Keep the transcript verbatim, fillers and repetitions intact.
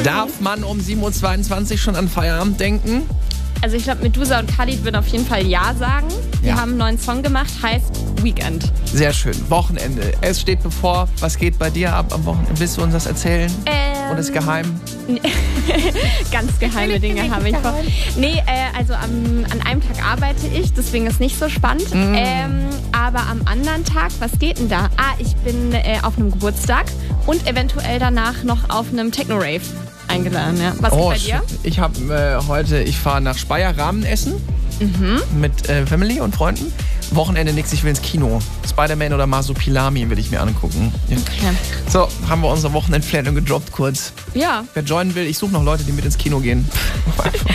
Darf man um sieben Uhr zweiundzwanzig schon an Feierabend denken? Also ich glaube, Medusa und Khalid würden auf jeden Fall Ja sagen. Die Ja. haben einen neuen Song gemacht, heißt Weekend. Sehr schön. Wochenende. Es steht bevor. Was geht bei dir ab am Wochenende? Willst du uns das erzählen? Ähm, Oder ist geheim? Ganz geheime Dinge habe ich vor. Nee, äh, also am, an einem Tag arbeite ich, deswegen ist nicht so spannend. Mm. Ähm, aber am anderen Tag, was geht denn da? Ah, ich bin äh, auf einem Geburtstag und eventuell danach noch auf einem Techno-Rave eingeladen. Ja. Was Oh, geht bei dir? shit. Ich habe äh, heute, ich fahre nach Speyer Ramen essen Mhm. mit äh, Family und Freunden. Wochenende nix, ich will ins Kino. Spider-Man oder Masopilami will ich mir angucken. Ja. Okay. So, haben wir unsere Wochenendplanung gedroppt kurz. Ja. Wer joinen will, ich suche noch Leute, die mit ins Kino gehen.